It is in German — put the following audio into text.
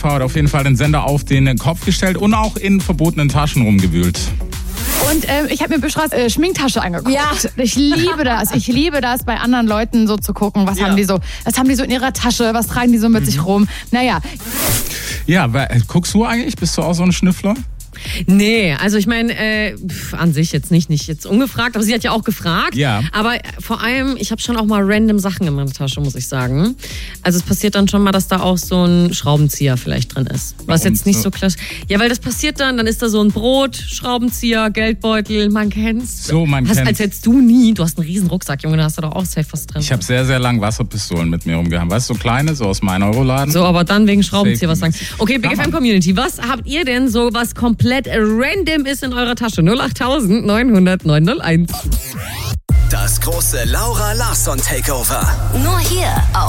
Hat auf jeden Fall den Sender auf den Kopf gestellt und auch in verbotenen Taschen rumgewühlt. Und ich habe mir Beschras Schminktasche angeguckt. Ja. Ich liebe das. Ich liebe das, bei anderen Leuten so zu gucken, was haben die so in ihrer Tasche, was tragen die so mit sich rum. Naja. Ja, guckst du eigentlich? Bist du auch so ein Schnüffler? Nee, also ich meine, an sich jetzt nicht jetzt ungefragt, aber sie hat ja auch gefragt. Ja. Aber vor allem, ich habe schon auch mal random Sachen in meiner Tasche, muss ich sagen. Also es passiert dann schon mal, dass da auch so ein Schraubenzieher vielleicht drin ist. Was jetzt nicht so klassisch. Ja, weil das passiert dann ist da so ein Brot, Schraubenzieher, Geldbeutel, man kennt's. So, man kennt's. Als hättest du nie, du hast einen riesen Rucksack, Junge, da hast du doch auch safe was drin. Ich habe sehr, sehr lang Wasserpistolen mit mir rumgehabt. Weißt du, so kleine, so aus meinem Euroladen. So, aber dann wegen Schraubenzieher was sagen. Okay, Big Kann FM Community, was habt ihr denn so, was komplett random ist in eurer Tasche? 08000 900 901. Das große Laura Larsson Takeover. Nur hier auf